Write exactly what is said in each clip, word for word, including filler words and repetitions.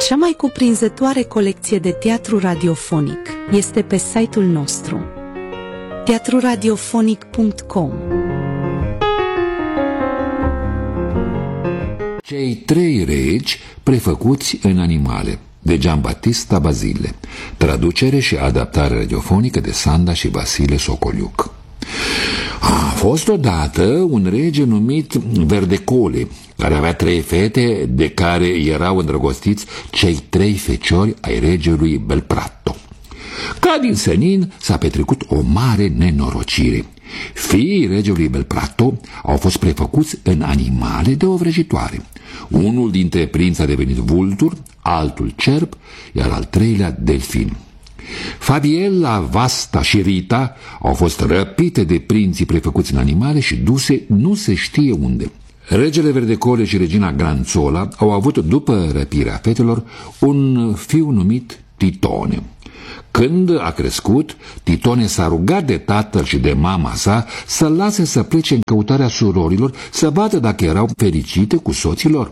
Cea mai cuprinzătoare colecție de teatru radiofonic este pe site-ul nostru teatru radiofonic punct com. Cei trei regi prefăcuți în animale, de Giambattista Basile. Traducere și adaptare radiofonică de Sanda și Vasile Socoliuc. A fost odată un rege numit Verdecole, care avea trei fete de care erau îndrăgostiți cei trei feciori ai regelui Belpratto. Ca din senin s-a petrecut o mare nenorocire. Fiii regelui Belpratto au fost prefăcuți în animale de o vrăjitoare. Unul dintre prinți a devenit vultur, altul cerb, iar al treilea delfin. Fabiella, Vasta și Rita au fost răpite de prinții prefăcuți în animale și duse nu se știe unde. Regele Verdecole și regina Granzola au avut, după răpirea fetelor, un fiu numit Titone. Când a crescut, Titone s-a rugat de tatăl și de mama sa să-l lase să plece în căutarea surorilor, să vadă dacă erau fericite cu soților.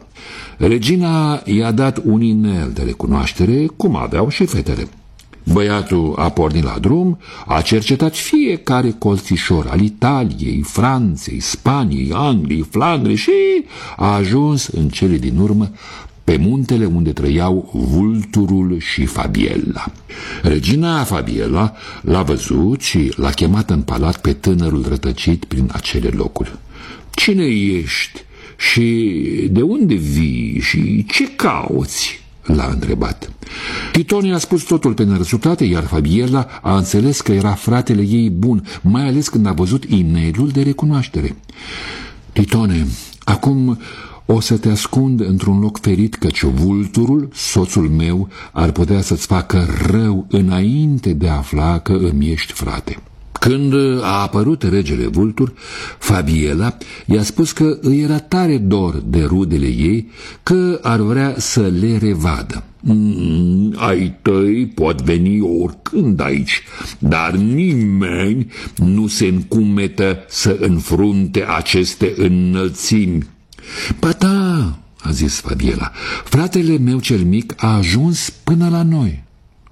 Regina i-a dat un inel de recunoaștere, cum aveau și fetele. Băiatul a pornit la drum, a cercetat fiecare colțișor al Italiei, Franței, Spaniei, Angliei, Flandrei și a ajuns în cele din urmă pe muntele unde trăiau Vulturul și Fabiella. Regina Fabiella l-a văzut și l-a chemat în palat pe tânărul rătăcit prin acele locuri. Cine ești și de unde vii și ce cauți? L-a întrebat. Titone a spus totul pe nerăsutate, iar Fabiella a înțeles că era fratele ei bun, mai ales când a văzut inelul de recunoaștere. Titone, acum o să te ascund într-un loc ferit, căci vulturul, soțul meu, ar putea să-ți facă rău înainte de a afla că îmi ești frate. Când a apărut regele vultur, Fabiella i-a spus că îi era tare dor de rudele ei, că ar vrea să le revadă. Mm, ai tăi pot veni oricând aici, dar nimeni nu se încumetă să înfrunte aceste înălțimi. Ba da, a zis Fabiella, fratele meu cel mic a ajuns până la noi.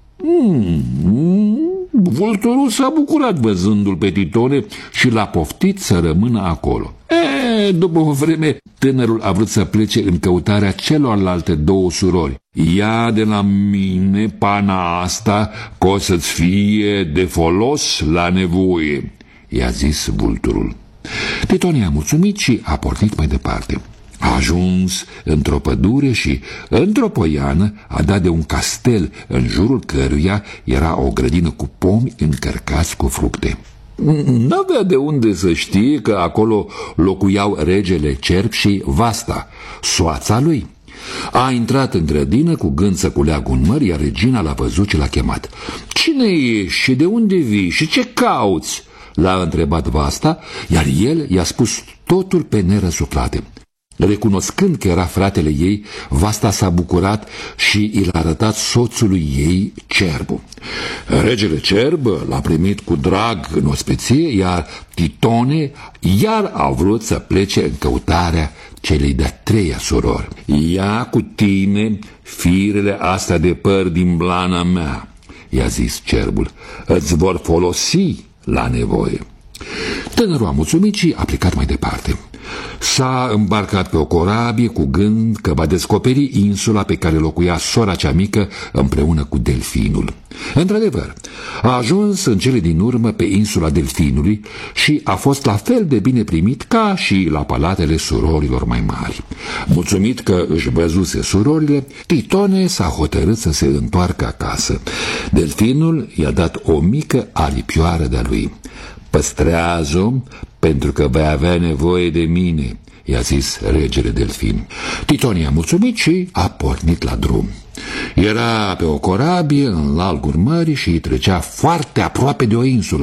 Mm, vulturul s-a bucurat văzându-l pe Titone și l-a poftit să rămână acolo. E, după o vreme, tânărul a vrut să plece în căutarea celorlalte două surori. Ia de la mine pana asta, că o să-ți fie de folos la nevoie, i-a zis vulturul. Titone a mulțumit și a pornit mai departe. A ajuns într-o pădure și, într-o poiană, a dat de un castel, în jurul căruia era o grădină cu pomi încărcați cu fructe. N-avea de unde să știe că acolo locuiau regele cerb și Vasta, soața lui. A intrat în grădină cu gând să culeagă un măr, iar regina l-a văzut și l-a chemat. Cine ești și de unde vii și ce cauți? L-a întrebat Vasta, iar el i-a spus totul pe nerăsuflate. Recunoscând că era fratele ei, Vasta s-a bucurat și i l-a arătat soțului ei, Cerbul. Regele Cerb l-a primit cu drag în ospeție, iar Titone iar a vrut să plece în căutarea celei de-a treia surori. Ia cu tine firele astea de păr din blana mea, i-a zis Cerbul, îți vor folosi la nevoie. Tânărul a mulțumit și a plecat mai departe. S-a îmbarcat pe o corabie cu gând că va descoperi insula pe care locuia sora cea mică împreună cu delfinul. Într-adevăr, a ajuns în cele din urmă pe insula Delfinului și a fost la fel de bine primit ca și la palatele surorilor mai mari. Mulțumit că își văzuse surorile, Titone s-a hotărât să se întoarcă acasă. Delfinul i-a dat o mică aripioară de-a lui. Păstrează-o, pentru că vei avea nevoie de mine, i-a zis regele delfin. Titone a mulțumit și a pornit la drum. Era pe o corabie în largul mării și trecea foarte aproape de o insulă.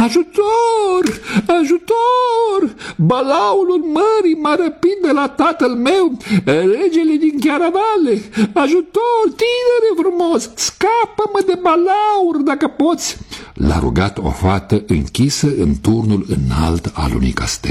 Ajutor! Ajutor! Balaurul mării m-a răpit de la tatăl meu, regele din Chiaravale. Ajutor, tinere frumos, scapă-mă de balaur dacă poți! L-a rugat o fată închisă în turnul înalt al unui castel.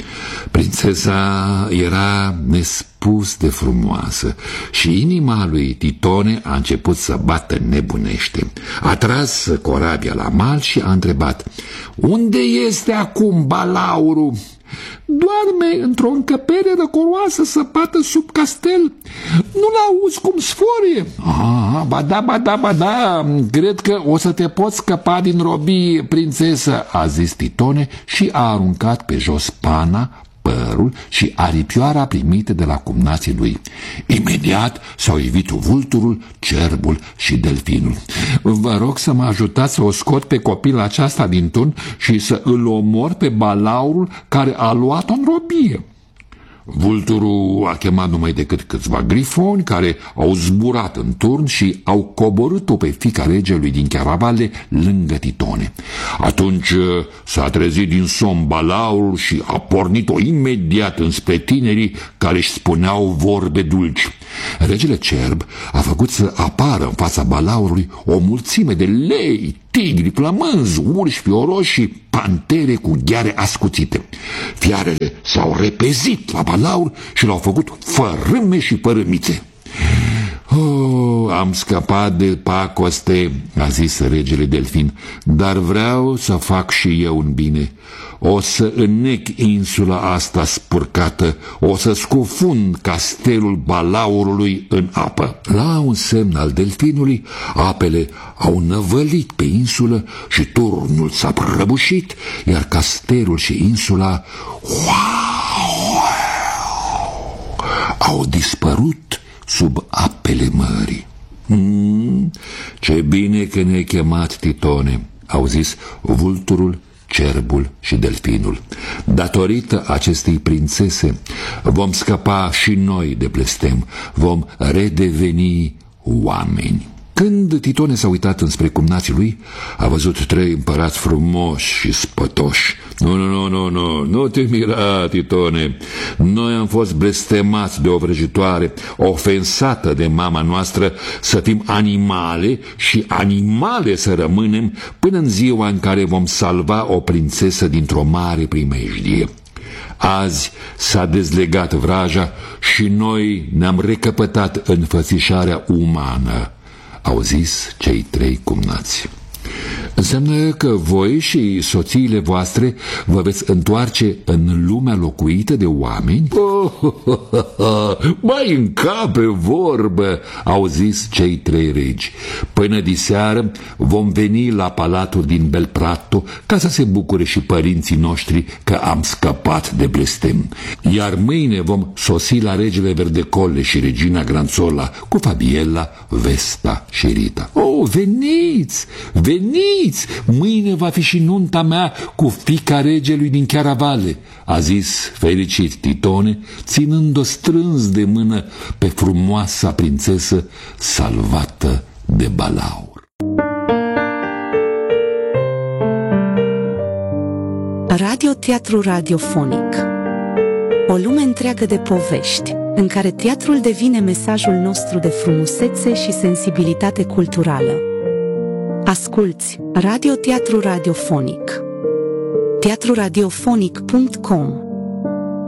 Prințesa era nespus de frumoasă și inima lui Titone a început să bată nebunește. A tras corabia la mal și a întrebat: unde este acum balaurul? Doarme într-o încăpere răcoroasă săpată sub castel. Nu-l auzi cum sforie? Ah, ba da, ba da, ba da, cred că o să te poți scăpa din robie, prințesă, a zis Titone și a aruncat pe jos pana, părul și aripioara primite de la cumnații lui. Imediat s-au evit vulturul, cerbul și delfinul. Vă rog să mă ajutați să o scot pe copila aceasta din tun și să îl omor pe balaurul care a luat-o în robie. Vulturul a chemat numai decât câțiva grifoni care au zburat în turn și au coborât-o pe fiica regelui din Chiaravale lângă Titone. Atunci s-a trezit din somn balaurul și a pornit-o imediat înspre tinerii care își spuneau vorbe dulci. Regele Cerb a făcut să apară în fața balaurului o mulțime de lei, tigri, plămânzi, urși fioroși și pantere cu gheare ascuțite. Fiarele s-au repezit la balaur și l-au făcut fărâme și fărâmițe. Oh, am scăpat de pacoste, a zis regele Delfin, dar vreau să fac și eu un bine. O să înnec insula asta spurcată, o să scufund castelul balaurului în apă. La un semn al delfinului, apele au năvălit pe insulă și turnul s-a prăbușit, iar castelul și insula wow, au dispărut sub apele mării. Mm, ce bine că ne-ai chemat, Titone, au zis vulturul, cerbul și delfinul. Datorită acestei prințese vom scăpa și noi de blestem, vom redeveni oameni. Când Titone s-a uitat înspre cumnații lui, a văzut trei împărați frumoși și spătoși. Nu, nu, nu, nu, nu, nu te mira, Titone. Noi am fost blestemați de o vrăjitoare, ofensată de mama noastră, să fim animale și animale să rămânem până în ziua în care vom salva o prințesă dintr-o mare primejdie. Azi s-a dezlegat vraja și noi ne-am recăpătat înfățișarea umană, au zis cei trei cumnați. Înseamnă că voi și soțiile voastre vă veți întoarce în lumea locuită de oameni? Oh, oh, oh, oh, mai încape vorbă, au zis cei trei regi. Până diseară vom veni la palatul din Belprato ca să se bucure și părinții noștri că am scăpat de blestem. Iar mâine vom sosi la regele Verdecolle și regina Granzola cu Fabiella, Vesta și Rita. Oh, veniți, veniți! Mâine va fi și nunta mea cu fiica regelui din Chiaravale, a zis fericit Titone, ținând-o strâns de mână pe frumoasa prințesă salvată de balaur. Radio Teatru Radiofonic. O lume întreagă de povești, în care teatrul devine mesajul nostru de frumusețe și sensibilitate culturală. Asculți Radio Teatru Radiofonic. teatru radiofonic punct com